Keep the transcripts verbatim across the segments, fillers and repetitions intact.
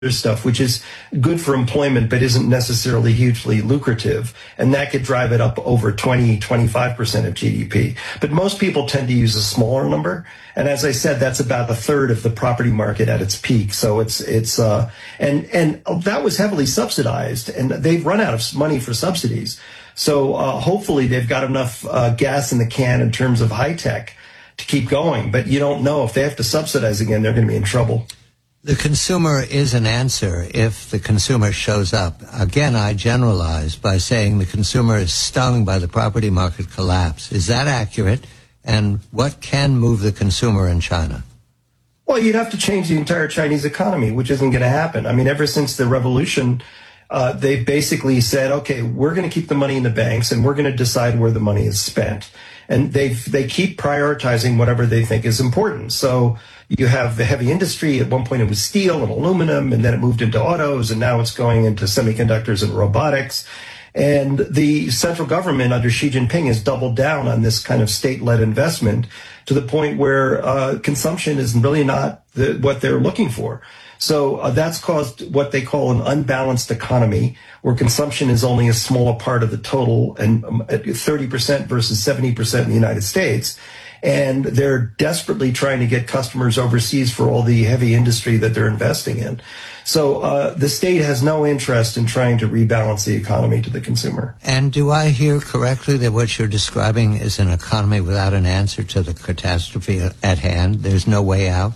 stuff, which is good for employment, but isn't necessarily hugely lucrative. And that could drive it up over twenty, twenty-five percent of G D P. But most people tend to use a smaller number. And as I said, that's about a third of the property market at its peak. So it's, it's, uh, and, and that was heavily subsidized, and they've run out of money for subsidies. So, uh, hopefully they've got enough, uh, gas in the can in terms of high tech to keep going. But you don't know if they have to subsidize again, they're going to be in trouble. The consumer is an answer if the consumer shows up. Again, I generalize by saying the consumer is stung by the property market collapse. Is that accurate? And what can move the consumer in China? Well, you'd have to change the entire Chinese economy, which isn't going to happen. I mean, ever since the revolution, uh, they've basically said, okay, we're going to keep the money in the banks and we're going to decide where the money is spent. And they they keep prioritizing whatever they think is important. So you have the heavy industry. At one point it was steel and aluminum, and then it moved into autos, and now it's going into semiconductors and robotics. And the central government under Xi Jinping has doubled down on this kind of state-led investment to the point where uh, consumption is really not the, what they're looking for. So uh, that's caused what they call an unbalanced economy, where consumption is only a smaller part of the total, and um, thirty percent versus seventy percent in the United States. And they're desperately trying to get customers overseas for all the heavy industry that they're investing in. So uh, the state has no interest in trying to rebalance the economy to the consumer. And do I hear correctly that what you're describing is an economy without an answer to the catastrophe at hand? There's no way out?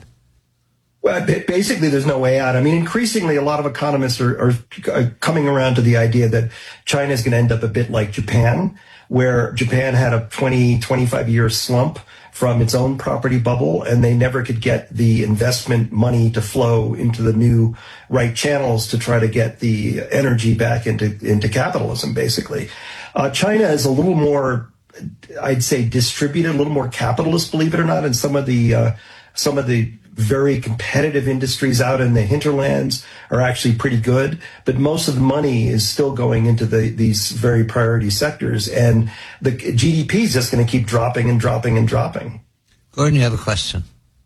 Well, basically, there's no way out. I mean, increasingly, a lot of economists are, are coming around to the idea that China is going to end up a bit like Japan, where Japan had a twenty, twenty-five year slump from its own property bubble, and they never could get the investment money to flow into the new right channels to try to get the energy back into, into capitalism, basically. Uh, China is a little more, I'd say, distributed, a little more capitalist, believe it or not, and some of the, uh, some of the very competitive industries out in the hinterlands are actually pretty good, but most of the money is still going into the, these very priority sectors, and the G D P is just going to keep dropping and dropping and dropping. Gordon, you have a question.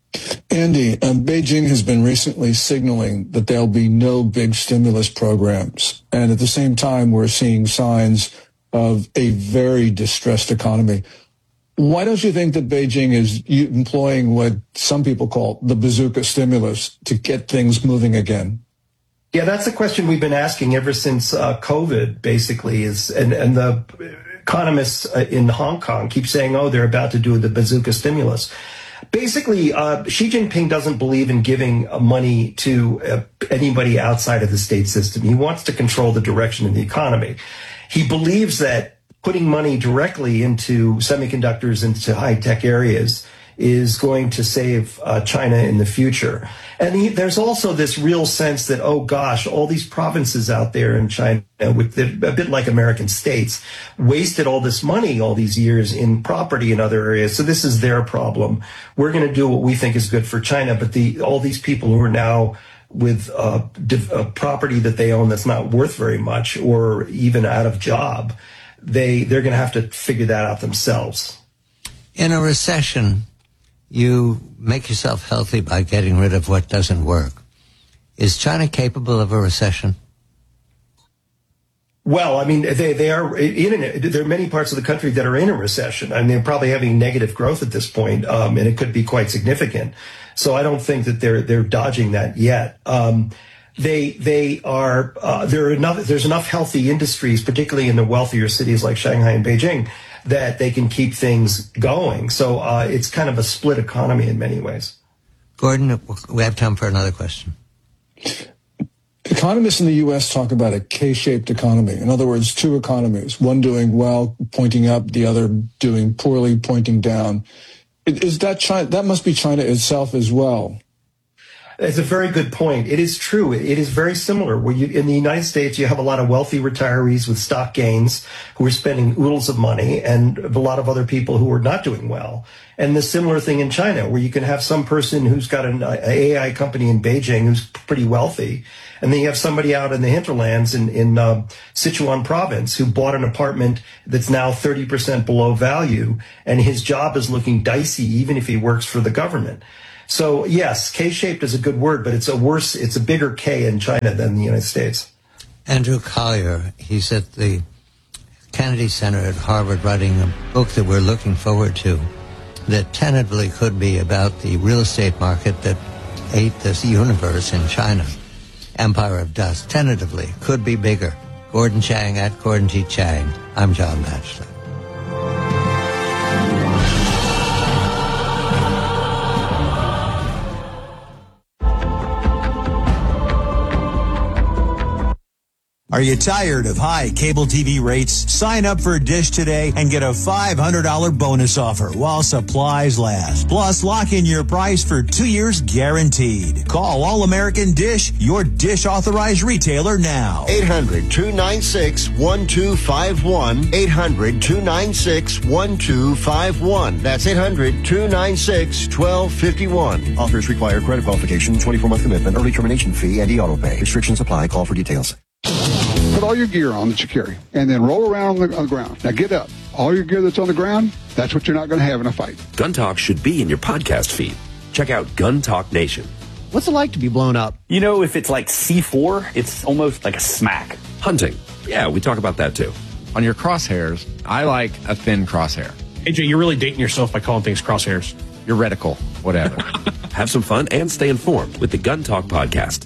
Andy, um, Beijing has been recently signaling that there'll be no big stimulus programs, and at the same time we're seeing signs of a very distressed economy. Why don't you think that Beijing is employing what some people call the bazooka stimulus to get things moving again? Yeah, that's a question we've been asking ever since uh, COVID, basically, is and, and the economists in Hong Kong keep saying, oh, they're about to do the bazooka stimulus. Basically, uh, Xi Jinping doesn't believe in giving money to uh, anybody outside of the state system. He wants to control the direction of the economy. He believes that putting money directly into semiconductors, into high-tech areas, is going to save uh, China in the future. And he, there's also this real sense that, oh gosh, all these provinces out there in China, with the, a bit like American states, wasted all this money all these years in property in other areas. So this is their problem. We're going to do what we think is good for China, but the all these people who are now with uh, div- uh, property that they own that's not worth very much, or even out of job, they, they're going to have to figure that out themselves. In a recession, you make yourself healthy by getting rid of what doesn't work. Is China capable of a recession? Well, I mean, they, they are in it. There are many parts of the country that are in a recession. I mean, they're probably having negative growth at this point, um, and it could be quite significant. So I don't think that they're, they're dodging that yet. Um, They they are uh, there are enough there's enough healthy industries, particularly in the wealthier cities like Shanghai and Beijing, that they can keep things going. So uh, it's kind of a split economy in many ways. Gordon, we have time for another question. Economists in the U S talk about a K-shaped economy. In other words, two economies, one doing well, pointing up, the other doing poorly, pointing down. Is that China? That must be China itself as well. It's a very good point. It is true. It is very similar. Where you, in the United States, you have a lot of wealthy retirees with stock gains who are spending oodles of money, and a lot of other people who are not doing well. And the similar thing in China, where you can have some person who's got an A I company in Beijing who's pretty wealthy, and then you have somebody out in the hinterlands in, in uh, Sichuan province who bought an apartment that's now thirty percent below value, and his job is looking dicey even if he works for the government. So yes, K-shaped is a good word, but it's a worse, it's a bigger K in China than the United States. Andrew Collier, he's at the Kennedy Center at Harvard writing a book that we're looking forward to that tentatively could be about the real estate market that ate this universe in China. Empire of Dust, tentatively, could be bigger. Gordon Chang at Gordon G. Chang. I'm John Batchelor. Are you tired of high cable T V rates? Sign up for Dish today and get a five hundred dollars bonus offer while supplies last. Plus, lock in your price for two years guaranteed. Call All American Dish, your Dish authorized retailer now. eight hundred, two nine six, one two five one. eight hundred, two nine six, one two five one. That's eight hundred, two nine six, one two five one. Offers require credit qualification, twenty-four month commitment, early termination fee, and e-auto pay. Restrictions apply. Call for details. Put all your gear on that you carry, and then roll around on the, on the ground. Now get up. All your gear that's on the ground, that's what you're not going to have in a fight. Gun Talk should be in your podcast feed. Check out Gun Talk Nation. What's it like to be blown up? You know, if it's like C four, it's almost like a smack. Hunting. Yeah, we talk about that too. On your crosshairs, I like a thin crosshair. A J, you're really dating yourself by calling things crosshairs. Your reticle, whatever. Have some fun and stay informed with the Gun Talk podcast.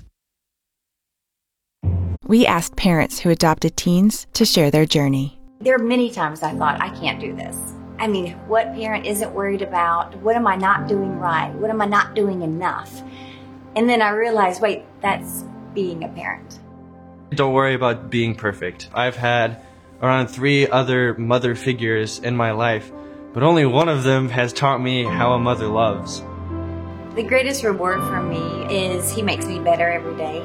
We asked parents who adopted teens to share their journey. There are many times I thought, I can't do this. I mean, what parent isn't worried about, what am I not doing right? What am I not doing enough? And then I realized, wait, that's being a parent. Don't worry about being perfect. I've had around three other mother figures in my life, but only one of them has taught me how a mother loves. The greatest reward for me is he makes me better every day.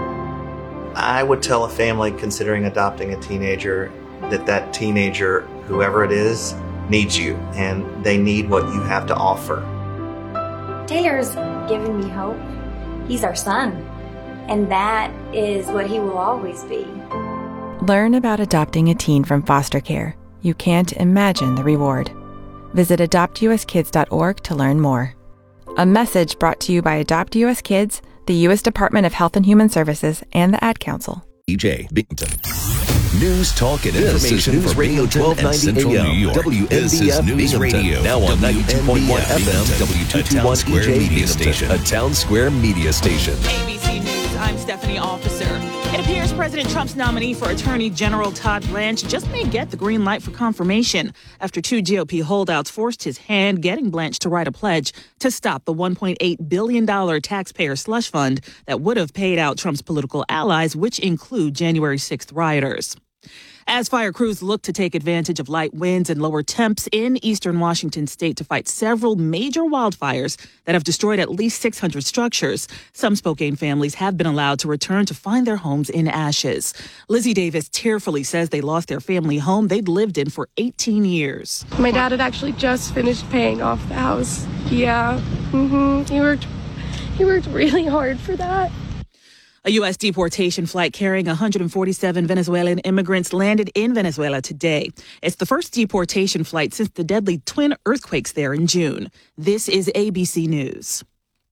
I would tell a family considering adopting a teenager that that teenager, whoever it is, needs you, and they need what you have to offer. Taylor's given me hope. He's our son, and that is what he will always be. Learn about adopting a teen from foster care. You can't imagine the reward. Visit adopt u s kids dot org to learn more. A message brought to you by Adopt U S Kids, the U S Department of Health and Human Services, and the Ad Council. E J Binghamton. News, talk, and information for Radio twelve ninety A M. W N B F News Radio. Now on ninety-two point one F M. W two twenty-one E J Media Station. A Town Square media station. A B C News, I'm Stephanie Officer. It appears President Trump's nominee for Attorney General Todd Blanche just may get the green light for confirmation after two G O P holdouts forced his hand, getting Blanche to write a pledge to stop the one point eight billion dollars taxpayer slush fund that would have paid out Trump's political allies, which include January sixth rioters. As fire crews look to take advantage of light winds and lower temps in eastern Washington state to fight several major wildfires that have destroyed at least six hundred structures, some Spokane families have been allowed to return to find their homes in ashes. Lizzie Davis tearfully says they lost their family home they'd lived in for eighteen years. My dad had actually just finished paying off the house. Yeah, mm-hmm. He worked, he worked really hard for that. A U S deportation flight carrying one hundred forty-seven Venezuelan immigrants landed in Venezuela today. It's the first deportation flight since the deadly twin earthquakes there in June. This is A B C News.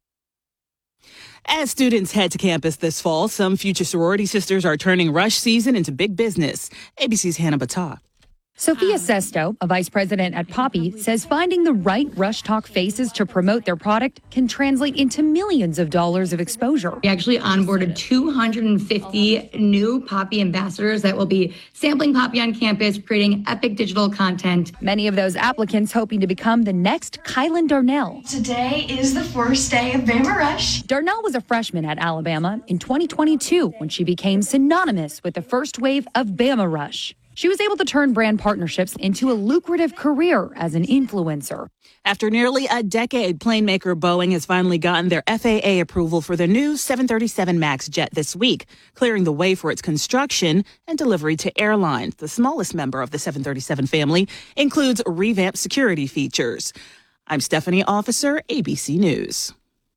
As students head to campus this fall, some future sorority sisters are turning rush season into big business. A B C's Hannah Battah. Sophia Sesto, a vice president at Poppy, says finding the right Rush Talk faces to promote their product can translate into millions of dollars of exposure. We actually onboarded two hundred fifty new Poppy ambassadors that will be sampling Poppy on campus, creating epic digital content. Many of those applicants hoping to become the next Kylan Darnell. Today is the first day of Bama Rush. Darnell was a freshman at Alabama in twenty twenty-two when she became synonymous with the first wave of Bama Rush. She was able to turn brand partnerships into a lucrative career as an influencer. After nearly a decade, plane maker Boeing has finally gotten their F A A approval for their new seven thirty-seven MAX jet this week, clearing the way for its construction and delivery to airlines. The smallest member of the seven thirty-seven family includes revamped security features. I'm Stephanie Officer, A B C News.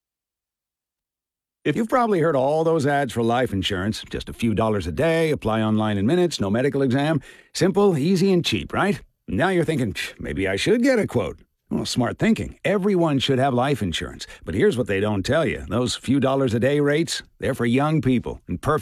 If you've probably heard all those ads for life insurance, just a few dollars a day, apply online in minutes, no medical exam, simple, easy, and cheap, right? Now you're thinking, maybe I should get a quote. Well, smart thinking. Everyone should have life insurance. But here's what they don't tell you. Those few dollars a day rates, they're for young people and perfect